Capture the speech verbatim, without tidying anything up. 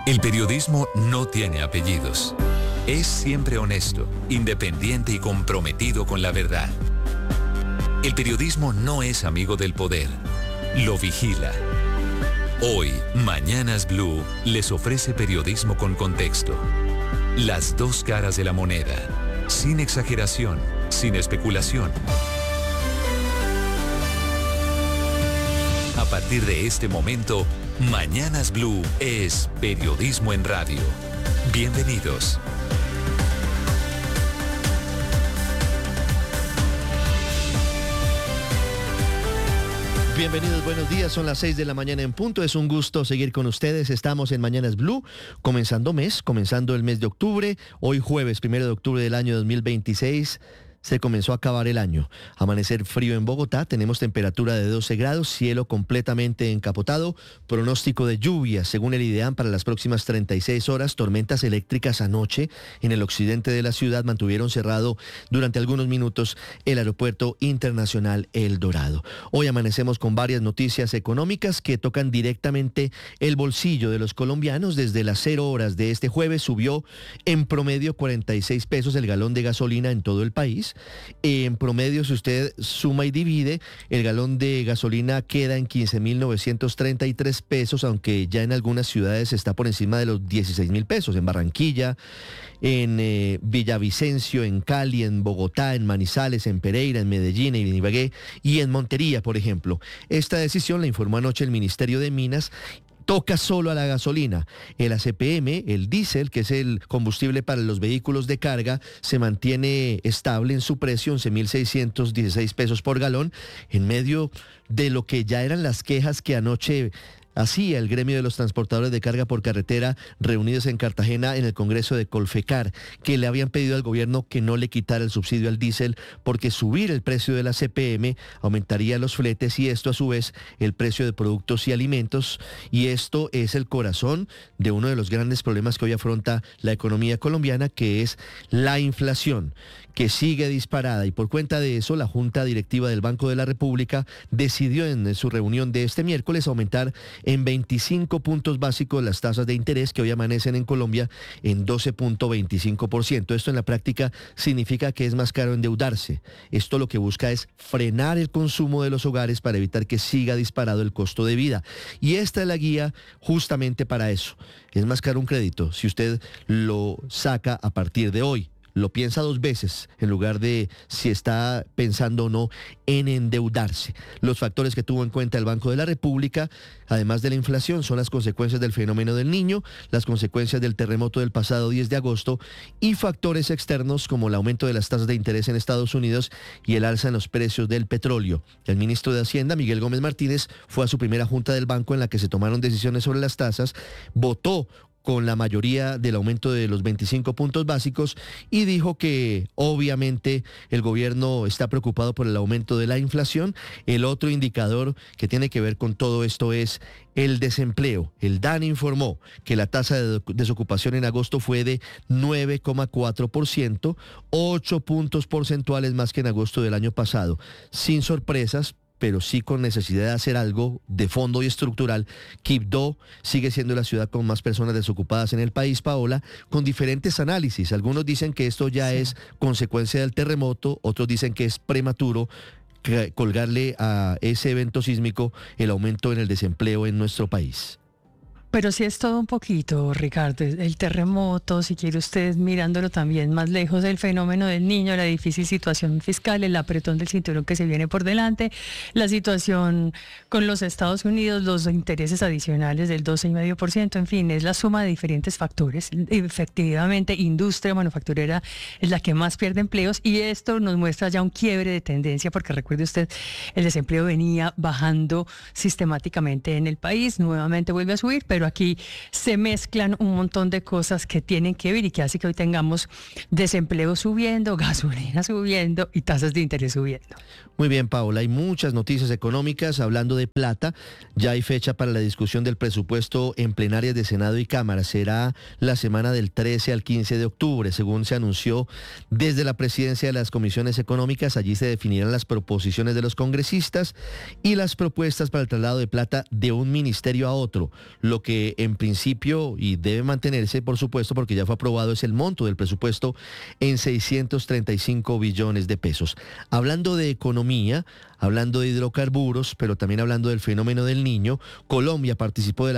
El periodismo no tiene apellidos. Es siempre honesto, independiente y comprometido con la verdad. El periodismo no es amigo del poder, lo vigila. Hoy, Mañanas Blue les ofrece periodismo con contexto. Las dos caras de la moneda, sin exageración, sin especulación. A partir de este momento, Mañanas Blue es periodismo en radio. Bienvenidos. Bienvenidos, buenos días, son las seis de la mañana en punto, es un gusto seguir con ustedes, estamos en Mañanas Blue, comenzando mes, comenzando el mes de octubre, hoy jueves primero de octubre del año dos mil veintiséis, se comenzó a acabar el año. Amanecer frío en Bogotá, tenemos temperatura de doce grados, cielo completamente encapotado, pronóstico de lluvia según el IDEAM para las próximas treinta y seis horas, tormentas eléctricas anoche en el occidente de la ciudad mantuvieron cerrado durante algunos minutos el aeropuerto internacional El Dorado. Hoy amanecemos con varias noticias económicas que tocan directamente el bolsillo de los colombianos. Desde las cero horas de este jueves subió en promedio cuarenta y seis pesos el galón de gasolina en todo el país. En promedio, si usted suma y divide, el galón de gasolina queda en quince mil novecientos treinta y tres pesos, aunque ya en algunas ciudades está por encima de los dieciséis mil pesos. En Barranquilla, en eh, Villavicencio, en Cali, en Bogotá, en Manizales, en Pereira, en Medellín, en Ibagué y en Montería, por ejemplo. Esta decisión la informó anoche el Ministerio de Minas. Toca solo a la gasolina. El A C P M, el diésel, que es el combustible para los vehículos de carga, se mantiene estable en su precio, once mil seiscientos dieciséis pesos por galón, en medio de lo que ya eran las quejas que anoche hacía el gremio de los transportadores de carga por carretera reunidos en Cartagena en el Congreso de Colfecar, que le habían pedido al gobierno que no le quitara el subsidio al diésel porque subir el precio de la C P M aumentaría los fletes y esto a su vez el precio de productos y alimentos, y esto es el corazón de uno de los grandes problemas que hoy afronta la economía colombiana, que es la inflación, que sigue disparada, y por cuenta de eso la Junta Directiva del Banco de la República decidió en su reunión de este miércoles aumentar en veinticinco puntos básicos las tasas de interés que hoy amanecen en Colombia en doce punto veinticinco por ciento. Esto en la práctica significa que es más caro endeudarse. Esto lo que busca es frenar el consumo de los hogares para evitar que siga disparado el costo de vida. Y esta es la guía justamente para eso. Es más caro un crédito si usted lo saca a partir de hoy. Lo piensa dos veces en lugar de si está pensando o no en endeudarse. Los factores que tuvo en cuenta el Banco de la República, además de la inflación, son las consecuencias del fenómeno del Niño, las consecuencias del terremoto del pasado diez de agosto y factores externos como el aumento de las tasas de interés en Estados Unidos y el alza en los precios del petróleo. El ministro de Hacienda, Miguel Gómez Martínez, fue a su primera junta del banco en la que se tomaron decisiones sobre las tasas, votó con la mayoría del aumento de los veinticinco puntos básicos y dijo que obviamente el gobierno está preocupado por el aumento de la inflación. El otro indicador que tiene que ver con todo esto es el desempleo. El D A N informó que la tasa de desocupación en agosto fue de nueve coma cuatro por ciento, ocho puntos porcentuales más que en agosto del año pasado. Sin sorpresas, pero sí con necesidad de hacer algo de fondo y estructural. Quibdó sigue siendo la ciudad con más personas desocupadas en el país, Paola, con diferentes análisis. Algunos dicen que esto ya sí. es consecuencia del terremoto, otros dicen que es prematuro colgarle a ese evento sísmico el aumento en el desempleo en nuestro país. Pero sí es todo un poquito, Ricardo, el terremoto, si quiere usted mirándolo también más lejos, el fenómeno del Niño, la difícil situación fiscal, el apretón del cinturón que se viene por delante, la situación con los Estados Unidos, los intereses adicionales del doce coma cinco por ciento, en fin, es la suma de diferentes factores. Efectivamente, industria manufacturera es la que más pierde empleos y esto nos muestra ya un quiebre de tendencia porque recuerde usted, el desempleo venía bajando sistemáticamente en el país, nuevamente vuelve a subir, pero aquí se mezclan un montón de cosas que tienen que ver y que hace que hoy tengamos desempleo subiendo, gasolina subiendo y tasas de interés subiendo. Muy bien, Paola, hay muchas noticias económicas. Hablando de plata, ya hay fecha para la discusión del presupuesto en plenarias de Senado y Cámara. Será la semana del trece al quince de octubre, según se anunció desde la presidencia de las comisiones económicas. Allí se definirán las proposiciones de los congresistas y las propuestas para el traslado de plata de un ministerio a otro, lo que que en principio, y debe mantenerse, por supuesto, porque ya fue aprobado, es el monto del presupuesto en seiscientos treinta y cinco billones de pesos. Hablando de economía, hablando de hidrocarburos, pero también hablando del fenómeno del Niño, Colombia participó de la